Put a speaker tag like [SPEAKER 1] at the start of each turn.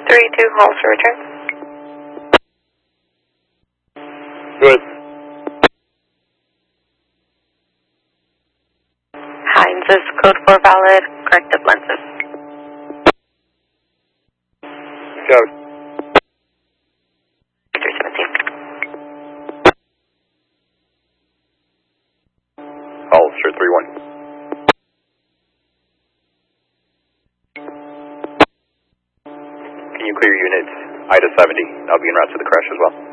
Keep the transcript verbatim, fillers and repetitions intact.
[SPEAKER 1] three two, Halls for return.
[SPEAKER 2] Good.
[SPEAKER 1] Hines is code four valid, corrective lenses.
[SPEAKER 2] Go.
[SPEAKER 1] three seventeen.
[SPEAKER 2] Halls for three one. Can you clear units I D A seventy? I'll be en route to the crash as well.